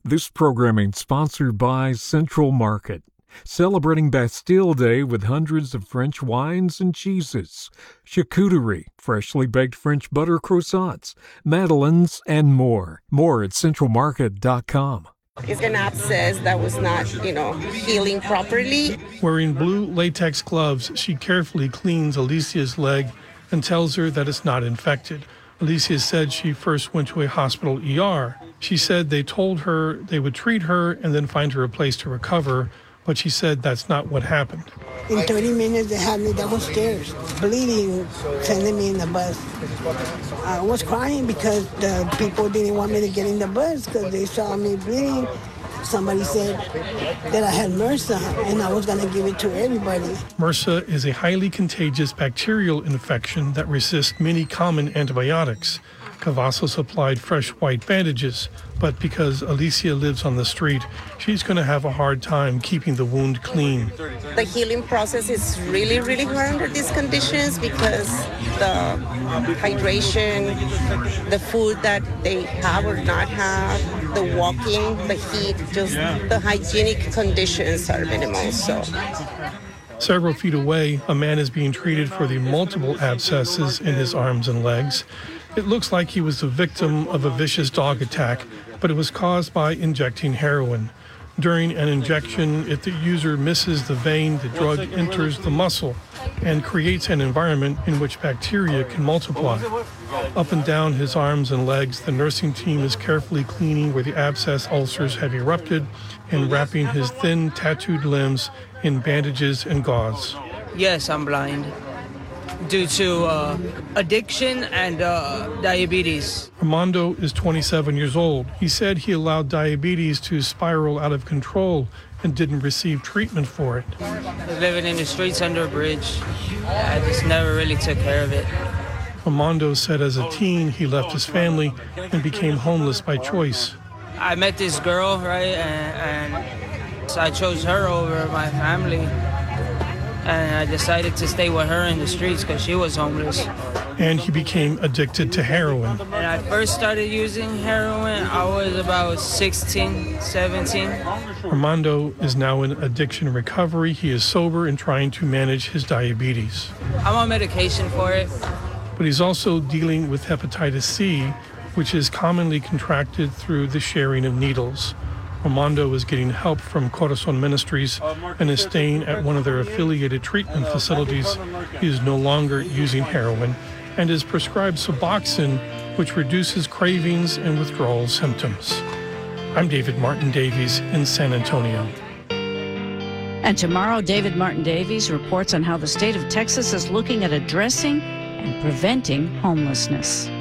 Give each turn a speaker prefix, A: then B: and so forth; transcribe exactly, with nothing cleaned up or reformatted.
A: This programming sponsored by Central Market, celebrating Bastille Day with hundreds of French wines and cheeses, charcuterie, freshly baked French butter croissants, madeleines, and more. More at central market dot com.
B: It's an abscess that was not, you know, healing properly.
C: Wearing blue latex gloves, she carefully cleans Alicia's leg and tells her that it's not infected. Alicia said she first went to a hospital E R. She said they told her they would treat her and then find her a place to recover, but she said that's not what happened.
D: In thirty minutes, they had me downstairs, bleeding, sending me in the bus. I was crying because the people didn't want me to get in the bus because they saw me bleeding. Somebody said that I had MRSA and I was going to give it to everybody.
C: MRSA is a highly contagious bacterial infection that resists many common antibiotics. Cavasso supplied fresh white bandages, but because Alicia lives on the street, she's going to have a hard time keeping the wound clean.
B: The healing process is really, really hard under these conditions because the hydration, the food that they have or not have, the walking, the heat, just the hygienic conditions are minimal. So.
C: Several feet away, a man is being treated for the multiple abscesses in his arms and legs. It looks like he was the victim of a vicious dog attack, but it was caused by injecting heroin. During an injection, if the user misses the vein, the drug enters the muscle and creates an environment in which bacteria can multiply. Up and down his arms and legs, the nursing team is carefully cleaning where the abscess ulcers have erupted and wrapping his thin, tattooed limbs in bandages and gauze.
E: Yes, I'm blind due to uh, addiction and uh, diabetes.
C: Armando is twenty-seven years old. He said he allowed diabetes to spiral out of control and didn't receive treatment for it.
E: Living in the streets under a bridge, I just never really took care of it.
C: Armando said as a teen he left his family and became homeless by choice.
E: I met this girl, right, and, and so I chose her over my family. And I decided to stay with her in the streets because she was homeless.
C: And he became addicted to heroin.
E: When I first started using heroin, I was about sixteen, seventeen.
C: Armando is now in addiction recovery. He is sober and trying to manage his diabetes.
E: I'm on medication for it.
C: But he's also dealing with hepatitis C, which is commonly contracted through the sharing of needles. Armando is getting help from Corazon Ministries and is staying at one of their affiliated treatment facilities. He is no longer using heroin and is prescribed Suboxone, which reduces cravings and withdrawal symptoms. I'm David Martin Davies in San Antonio.
F: And tomorrow, David Martin Davies reports on how the state of Texas is looking at addressing and preventing homelessness.